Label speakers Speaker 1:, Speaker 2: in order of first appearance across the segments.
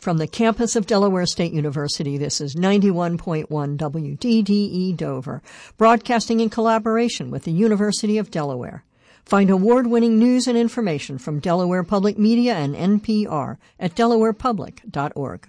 Speaker 1: From the campus of Delaware State University, this is 91.1 WDDE Dover, broadcasting in collaboration with the University of Delaware. Find award-winning news and information from Delaware Public Media and NPR at delawarepublic.org.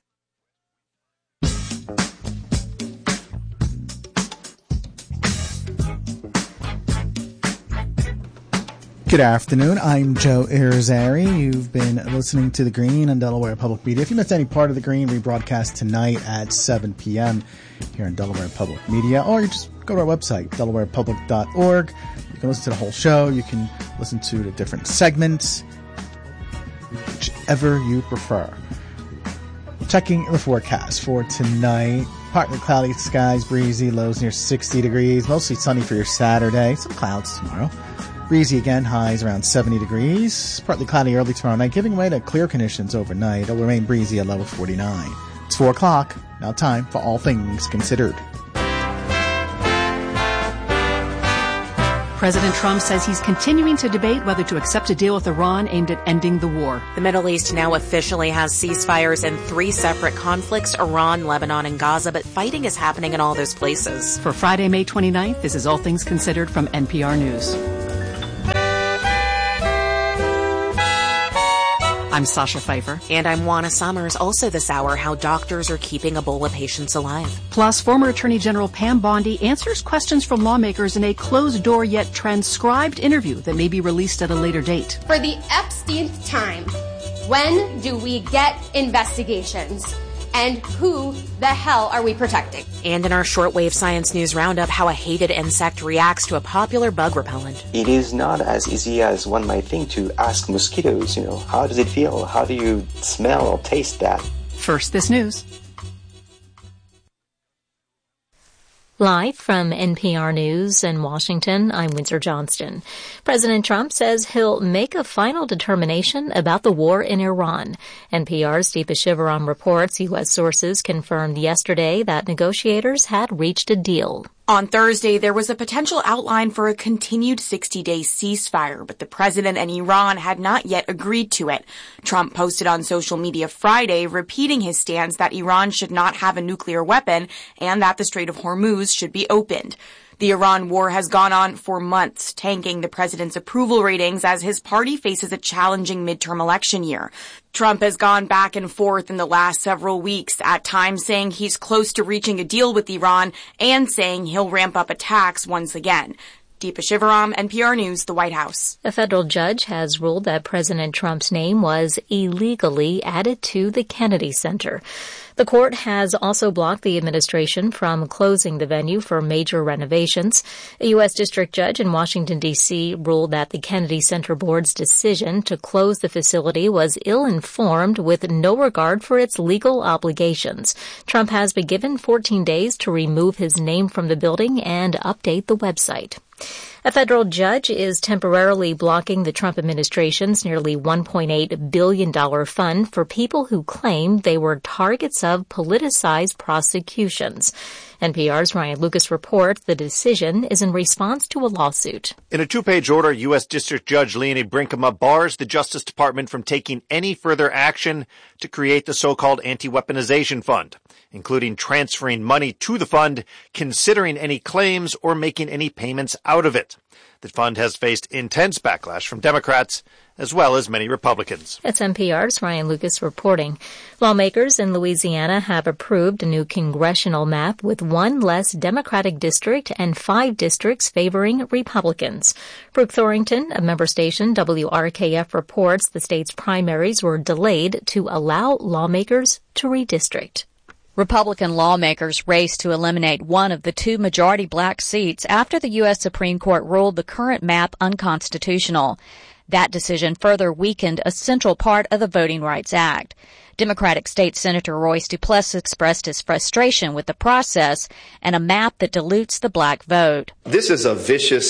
Speaker 2: Good afternoon. I'm Joe Irizarry. You've been listening to The Green on Delaware Public Media. If you missed any part of The Green, rebroadcast tonight at 7 p.m. here on Delaware Public Media, or you just go to our website, delawarepublic.org. You can listen to the whole show. You can listen to the different segments, whichever you prefer. Checking the forecast for tonight. Partly cloudy skies, breezy, lows near 60 degrees. Mostly sunny for your Saturday. Some clouds tomorrow. Breezy again, highs around 70 degrees. Partly cloudy early tomorrow night, giving way to clear conditions overnight. It'll remain breezy at level 49. It's 4 o'clock. Now time for All Things Considered.
Speaker 3: President Trump says he's continuing to debate whether to accept a deal with Iran aimed at ending the war.
Speaker 4: The Middle East now officially has ceasefires in 3 separate conflicts, Iran, Lebanon, and Gaza, but fighting is happening in all those places.
Speaker 3: For Friday, May 29th, this is All Things Considered from NPR News. I'm Sasha Pfeiffer.
Speaker 4: And I'm Juana Summers. Also this hour, how doctors are keeping Ebola patients alive.
Speaker 3: Plus, former Attorney General Pam Bondi answers questions from lawmakers in a closed-door yet transcribed interview that may be released at a later date.
Speaker 5: For the Epsteinth time, when do we get investigations? And who the hell are we protecting?
Speaker 4: And in our shortwave science news roundup, how a hated insect reacts to a popular bug repellent.
Speaker 6: It is not as easy as one might think to ask mosquitoes, how does it feel? How do you smell or taste that?
Speaker 3: First, this news.
Speaker 7: Live from NPR News in Washington, I'm Windsor Johnston. President Trump says he'll make a final determination about the war in Iran. NPR's Deepa Shivaram reports U.S. sources confirmed yesterday that negotiators had reached a deal.
Speaker 8: On Thursday, there was a potential outline for a continued 60-day ceasefire, but the president and Iran had not yet agreed to it. Trump posted on social media Friday, repeating his stance that Iran should not have a nuclear weapon and that the Strait of Hormuz should be opened. The Iran war has gone on for months, tanking the president's approval ratings as his party faces a challenging midterm election year. Trump has gone back and forth in the last several weeks, at times saying he's close to reaching a deal with Iran and saying he'll ramp up attacks once again. Deepa Shivaram, NPR News, the White House.
Speaker 7: A federal judge has ruled that President Trump's name was illegally added to the Kennedy Center. The court has also blocked the administration from closing the venue for major renovations. A U.S. district judge in Washington, D.C. ruled that the Kennedy Center Board's decision to close the facility was ill-informed with no regard for its legal obligations. Trump has been given 14 days to remove his name from the building and update the website. A federal judge is temporarily blocking the Trump administration's nearly $1.8 billion fund for people who claim they were targets of politicized prosecutions. NPR's Ryan Lucas reports the decision is in response to a lawsuit.
Speaker 9: In a 2-page order, U.S. District Judge Leonie Brinkema bars the Justice Department from taking any further action to create the so-called anti-weaponization fund, including transferring money to the fund, considering any claims, or making any payments out of it. The fund has faced intense backlash from Democrats as well as many Republicans.
Speaker 7: It's NPR's Ryan Lucas reporting. Lawmakers in Louisiana have approved a new congressional map with 1 less Democratic district and 5 districts favoring Republicans. Brooke Thorington, a member station WRKF, reports the state's primaries were delayed to allow lawmakers to redistrict.
Speaker 10: Republican lawmakers raced to eliminate one of the 2 majority black seats after the U.S. Supreme Court ruled the current map unconstitutional. That decision further weakened a central part of the Voting Rights Act. Democratic State Senator Royce Duplessis expressed his frustration with the process and a map that dilutes the black vote.
Speaker 11: This is a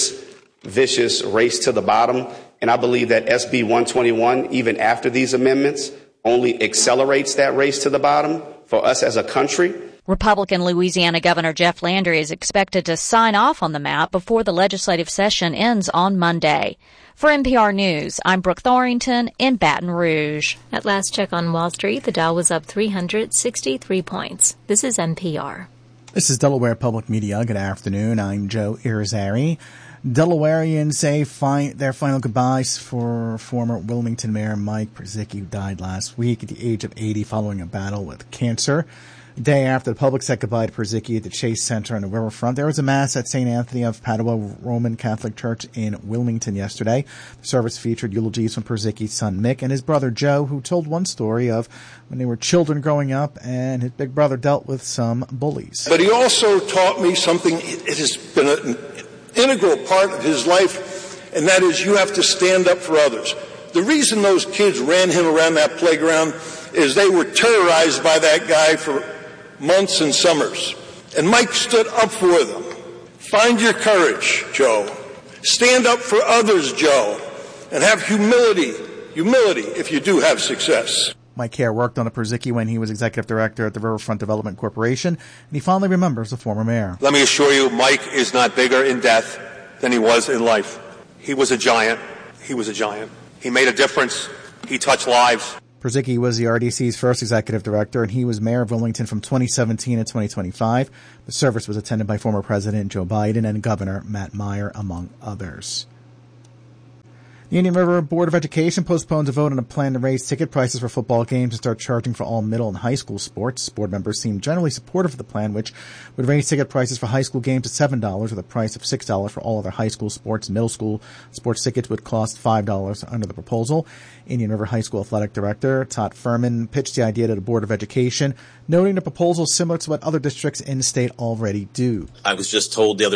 Speaker 11: vicious race to the bottom, and I believe that SB 121, even after these amendments, only accelerates that race to the bottom for us as a country.
Speaker 10: Republican Louisiana Governor Jeff Landry is expected to sign off on the map before the legislative session ends on Monday. For NPR News, I'm Brooke Thorington in Baton Rouge.
Speaker 7: At last check on Wall Street, the Dow was up 363 points. This is NPR.
Speaker 2: This is Delaware Public Media. Good afternoon. I'm Joe Irizarry. Delawareans say their final goodbyes for former Wilmington Mayor Mike Purzycki, who died last week at the age of 80 following a battle with cancer. A day after the public said goodbye to Purzycki at the Chase Center on the riverfront, there was a mass at St. Anthony of Padua Roman Catholic Church in Wilmington yesterday. The service featured eulogies from Purzycki's son Mick and his brother Joe, who told one story of when they were children growing up and his big brother dealt with some bullies.
Speaker 12: But he also taught me something. It has been an integral part of his life, and that is you have to stand up for others. The reason those kids ran him around that playground is they were terrorized by that guy for months and summers. And Mike stood up for them. Find your courage, Joe. Stand up for others, Joe. And have humility if you do have success.
Speaker 2: Mike Hare worked on the Purzycki when he was executive director at the Riverfront Development Corporation, and he fondly remembers the former mayor.
Speaker 13: Let me assure you, Mike is not bigger in death than he was in life. He was a giant. He was a giant. He made a difference. He touched lives.
Speaker 2: Purzycki was the RDC's first executive director, and he was mayor of Wilmington from 2017 to 2025. The service was attended by former President Joe Biden and Governor Matt Meyer, among others. The Indian River Board of Education postponed a vote on a plan to raise ticket prices for football games and start charging for all middle and high school sports. Board members seemed generally supportive of the plan, which would raise ticket prices for high school games to $7 with a price of $6 for all other high school sports. Middle school sports tickets would cost $5 under the proposal. Indian River High School Athletic Director Todd Furman pitched the idea to the Board of Education, noting the proposal is similar to what other districts in the state already do.
Speaker 14: I was just told the other